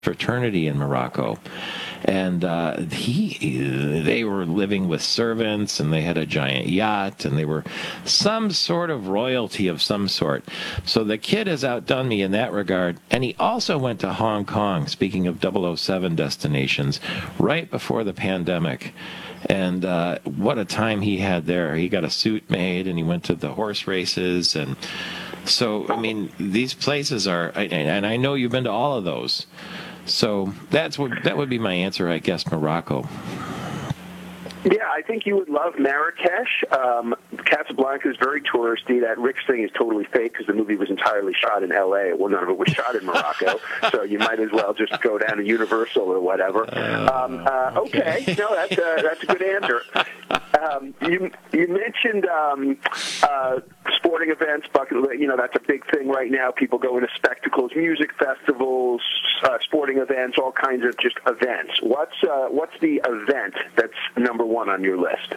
fraternity in Morocco, and they were living with servants, and they had a giant yacht, and they were some sort of royalty of some sort. So the kid has outdone me in that regard, and he also went to Hong Kong, speaking of 007 destinations, right before the pandemic. And what a time he had there. He got a suit made, and he went to the horse races. And so, I mean, these places are, and I know you've been to all of those. So that would be my answer, I guess, Morocco. Yeah, I think you would love Marrakesh. Casablanca is very touristy. That Ricks thing is totally fake because the movie was entirely shot in L.A. Well, none of it was shot in Morocco, so you might as well just go down to Universal or whatever. Okay, no, that's a good answer. You mentioned sporting events. That's a big thing right now. People go into spectacles, music festivals, sporting events, all kinds of just events. What's the event that's number one on your list?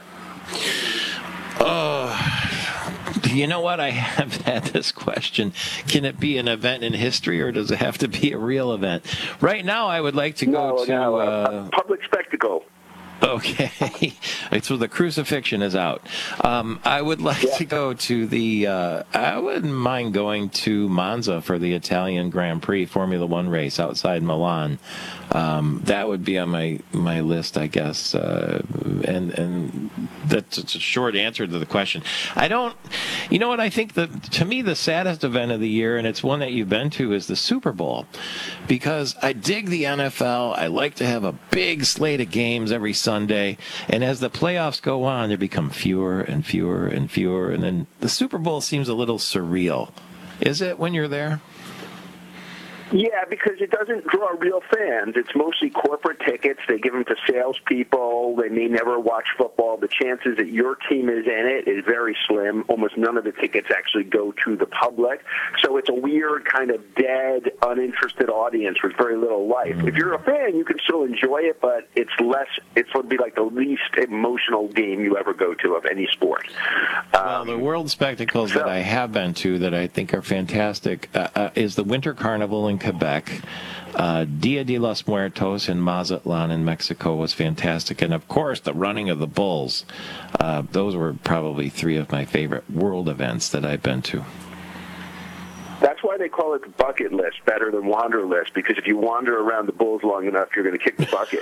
You know what? I have had this question. Can it be an event in history, or does it have to be a real event? Right now, I would like to go to a public spectacle. Okay, so the crucifixion is out. I would like to go to I wouldn't mind going to Monza for the Italian Grand Prix Formula One race outside Milan. That would be on my list, I guess. And that's a short answer to the question. You know what? I think to me the saddest event of the year, and it's one that you've been to, is the Super Bowl, because I dig the NFL. I like to have a big slate of games every Sunday, and as the playoffs go on, there become fewer and fewer and fewer, and then the Super Bowl seems a little surreal. Is it when you're there? Yeah, because it doesn't draw real fans. It's mostly corporate tickets. They give them to salespeople. They may never watch football. The chances that your team is in it is very slim. Almost none of the tickets actually go to the public. So it's a weird kind of dead, uninterested audience with very little life. If you're a fan, you can still enjoy it, but it would be like the least emotional game you ever go to of any sport. Well, the world spectacles that I have been to that I think are fantastic is the Winter Carnival in Quebec. Dia de los Muertos in Mazatlan in Mexico was fantastic. And, of course, the running of the bulls. Those were probably three of my favorite world events that I've been to. That's why they call it the bucket list better than wander list, because if you wander around the bulls long enough, you're going to kick the bucket.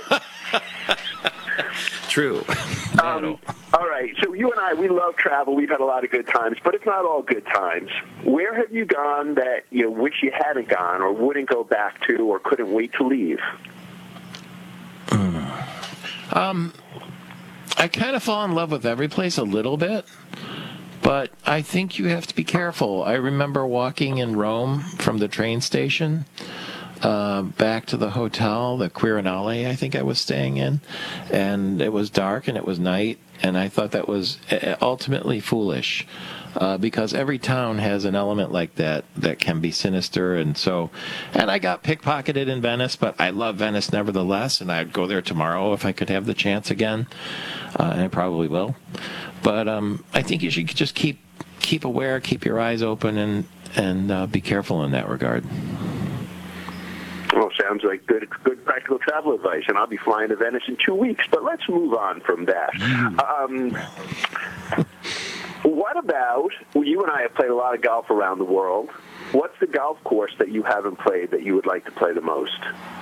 True. All right, so you and I, we love travel. We've had a lot of good times, but it's not all good times. Where have you gone that you wish you hadn't gone or wouldn't go back to or couldn't wait to leave? I kind of fall in love with every place a little bit, but I think you have to be careful. I remember walking in Rome from the train station back to the hotel, the Quirinale, I think I was staying in, and it was dark and it was night, and I thought that was ultimately foolish because every town has an element like that can be sinister, and I got pickpocketed in Venice, but I love Venice nevertheless, and I'd go there tomorrow if I could have the chance again, and I probably will. But I think you should just keep aware, keep your eyes open, and be careful in that regard. Well, sounds like good practical travel advice, and I'll be flying to Venice in 2 weeks, but let's move on from that. What about, you and I have played a lot of golf around the world. What's the golf course that you haven't played that you would like to play the most?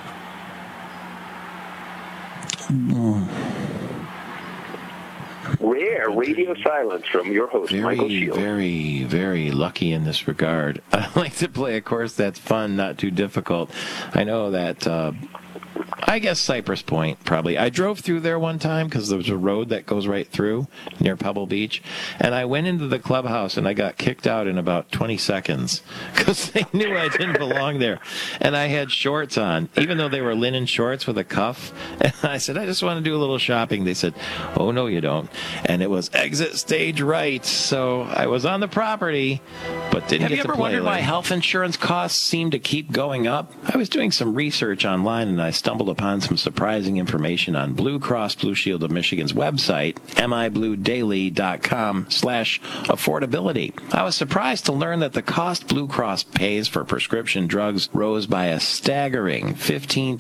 Rare radio silence from your host, Michael Shields. Very, very lucky in this regard. I like to play a course that's fun, not too difficult. I know that, I guess Cypress Point, probably. I drove through there one time because there was a road that goes right through near Pebble Beach, and I went into the clubhouse and I got kicked out in about 20 seconds because they knew I didn't belong there. And I had shorts on, even though they were linen shorts with a cuff. And I said, I just want to do a little shopping. They said, oh, no, you don't. And it was exit stage right. So I was on the property, but didn't get to play. Have you ever wondered why health insurance costs seem to keep going up? I was doing some research online, and I stumbled stumbled upon some surprising information on Blue Cross Blue Shield of Michigan's website, mibluedaily.com/affordability. I was surprised to learn that the cost Blue Cross pays for prescription drugs rose by a staggering 15%